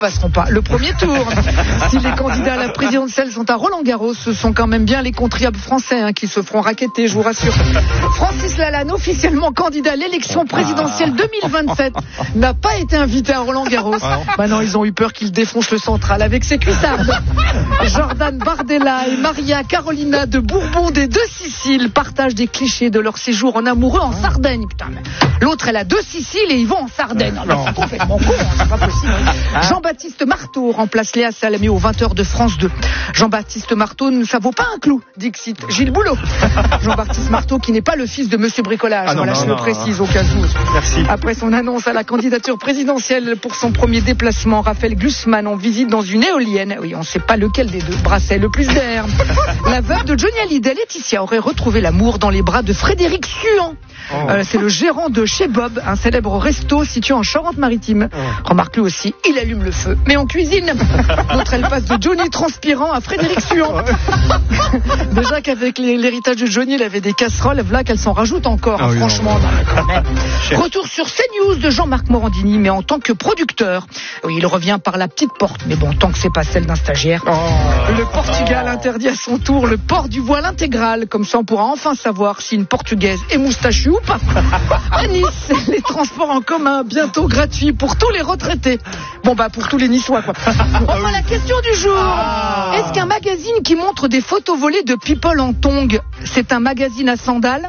passeront pas le premier tour. Si les candidats à la présidentielle sont à Roland-Garros, ce sont quand même bien les contribuables français qui se feront racketter, je vous rassure. Francis Lalanne, officiellement candidat à l'élection présidentielle 2027, n'a pas été invité à Roland-Garros. Non, ils ont eu peur qu'il défonce le central avec ses cuissardes. Jordan Bardella et Maria Carolina de Bourbon des Deux Siciles partagent des clichés de leur séjour en amoureux en Sardaigne. Putain, mais l'autre, elle a deux Siciles et ils vont en Sardaigne. C'est complètement con, c'est pas possible. Jean-Baptiste Marteau remplace Léa Salamé aux 20h de France 2. Jean-Baptiste Marteau, ça vaut pas un clou, dixit Gilles Boulot. Jean-Baptiste Marteau qui n'est pas le fils de Monsieur Bricolage. Je le précise au cas où. Merci. Après son annonce à la candidature présidentielle pour son premier déplacement, Raphaël Glucksmann en visite dans une éolienne. Oui, on ne sait pas lequel des deux brassait le plus d'air. La veuve de Johnny Hallyday, Laetitia, aurait retrouvé l'amour dans les bras de Frédéric Suant. C'est le gérant de Chez Bob, un célèbre resto situé en Charente-Maritime. Remarque-le aussi, il allume le feu, mais en cuisine. L'autre, elle passe de Johnny transpirant à Frédéric Suant. Déjà qu'avec l'héritage de Johnny, il avait des casseroles, voilà qu'elle s'en rajoute encore, franchement. Retour sur CNews de Jean-Marc Morandini, mais en tant que producteur. Oui, il revient par la petite porte, mais bon, tant que c'est pas celle d'un stagiaire. Le Portugal interdit à son tour le port du voile intégral, comme ça on pourra enfin savoir si une Portugaise est moustachue ou pas. À Nice, les transports en commun bientôt gratuits pour tous les retraités. Pour tous les Niçois, quoi. Enfin, la question du jour. Est-ce qu'un magazine qui montre des photos volées de people en tongs, c'est un magazine à sandales?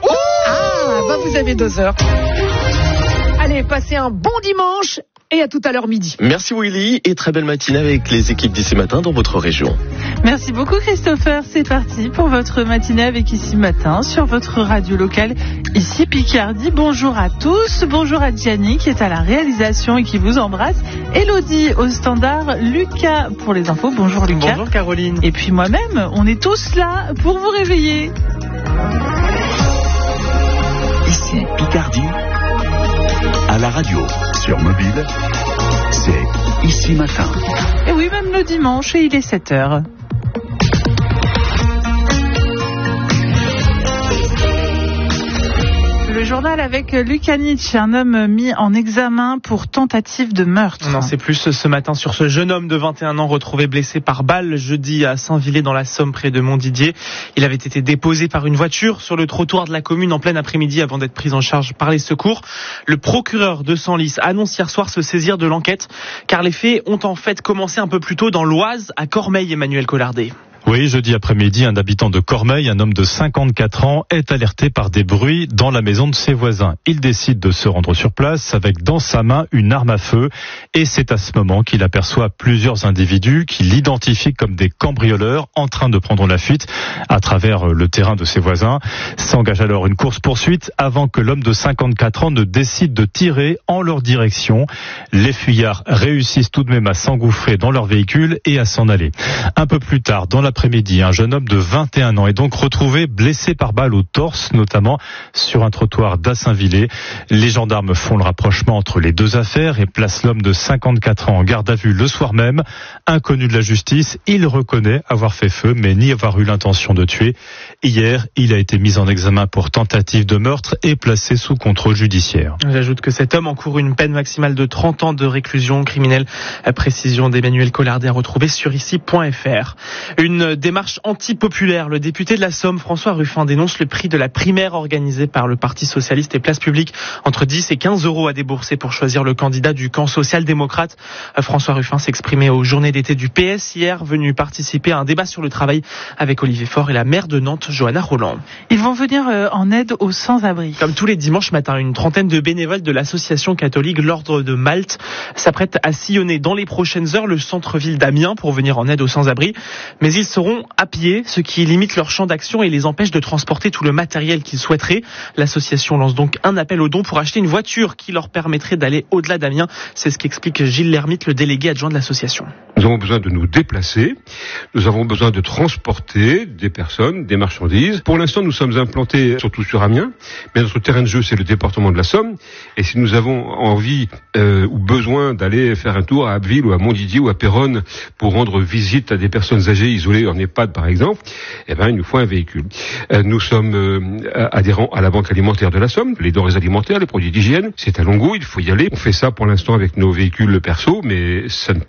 Vous avez 2 heures. Allez, passez un bon dimanche et à tout à l'heure midi. Merci Willy et très belle matinée avec les équipes d'ici matin dans votre région. Merci beaucoup Christopher, c'est parti pour votre matinée avec Ici Matin sur votre radio locale, ici Picardie. Bonjour à tous, bonjour à Gianni qui est à la réalisation et qui vous embrasse, Elodie au standard, Lucas pour les infos, bonjour Lucas. Bonjour Caroline. Et puis moi-même, on est tous là pour vous réveiller. Ici Picardie, à la radio, sur mobile, c'est Ici Matin. Et oui, même le dimanche, et il est 7h. Le journal avec Lucas Nietzsche, un homme mis en examen pour tentative de meurtre. On en sait plus ce matin sur ce jeune homme de 21 ans retrouvé blessé par balle jeudi à Saint-Villers dans la Somme près de Montdidier. Il avait été déposé par une voiture sur le trottoir de la commune en plein après-midi avant d'être pris en charge par les secours. Le procureur de Senlis annonce hier soir se saisir de l'enquête car les faits ont en fait commencé un peu plus tôt dans l'Oise à Cormeilles, Emmanuel Collardet. Oui, jeudi après-midi, un habitant de Cormeilles, un homme de 54 ans, est alerté par des bruits dans la maison de ses voisins. Il décide de se rendre sur place avec dans sa main une arme à feu et c'est à ce moment qu'il aperçoit plusieurs individus qu'il identifie comme des cambrioleurs en train de prendre la fuite à travers le terrain de ses voisins. S'engage alors une course-poursuite avant que l'homme de 54 ans ne décide de tirer en leur direction. Les fuyards réussissent tout de même à s'engouffrer dans leur véhicule et à s'en aller. Un peu plus tard, dans l'après-midi, un jeune homme de 21 ans est donc retrouvé blessé par balle au torse, notamment sur un trottoir d'Assainvillers. Les gendarmes font le rapprochement entre les deux affaires et placent l'homme de 54 ans en garde à vue le soir même. Inconnu de la justice, il reconnaît avoir fait feu, mais ni avoir eu l'intention de tuer. Hier, il a été mis en examen pour tentative de meurtre et placé sous contrôle judiciaire. J'ajoute que cet homme encourt une peine maximale de 30 ans de réclusion criminelle. Précision d'Emmanuel Collardet à retrouver sur ici.fr. Une démarche anti-populaire. Le député de la Somme, François Ruffin, dénonce le prix de la primaire organisée par le Parti Socialiste et Place Publique. Entre 10 et 15 euros à débourser pour choisir le candidat du camp social-démocrate. François Ruffin s'exprimait aux journées d'été du PS hier, venu participer à un débat sur le travail avec Olivier Faure et la maire de Nantes, Johanna Roland. Ils vont venir en aide aux sans-abri. Comme tous les dimanches matin, une trentaine de bénévoles de l'association catholique L'Ordre de Malte s'apprêtent à sillonner dans les prochaines heures le centre-ville d'Amiens pour venir en aide aux sans-abri. Mais ils seront à pied, ce qui limite leur champ d'action et les empêche de transporter tout le matériel qu'ils souhaiteraient. L'association lance donc un appel aux dons pour acheter une voiture qui leur permettrait d'aller au-delà d'Amiens. C'est ce qu'explique Gilles Lermite, le délégué adjoint de l'association. Nous avons besoin de nous déplacer, nous avons besoin de transporter des personnes, des marchandises. Pour l'instant, nous sommes implantés surtout sur Amiens, mais notre terrain de jeu, c'est le département de la Somme. Et si nous avons envie ou besoin d'aller faire un tour à Abbeville ou à Montdidier ou à Péronne pour rendre visite à des personnes âgées isolées en EHPAD, par exemple, il nous faut un véhicule. Nous sommes adhérents à la Banque alimentaire de la Somme, les denrées alimentaires, les produits d'hygiène. C'est à Longo, il faut y aller. On fait ça pour l'instant avec nos véhicules perso, mais ça ne